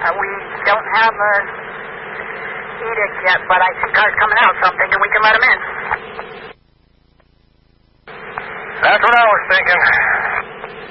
We don't have a edict yet, but I see cars coming out, so I'm thinking we can let them in. That's what I was thinking.